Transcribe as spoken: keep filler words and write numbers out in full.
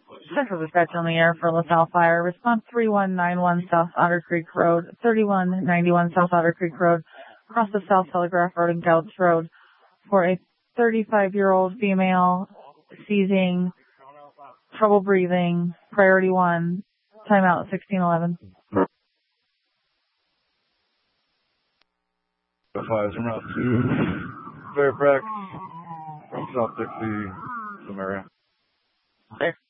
Central Dispatch on the air for LaSalle Fire. Response three one nine one South Otter Creek Road, thirty-one ninety-one South Otter Creek Road, across the South Telegraph Road and Gallops Road for a thirty-five-year-old female seizing, trouble breathing, priority one, timeout sixteen eleven. Five from Route two, Fairfax, from South Dixie, Samaria. There.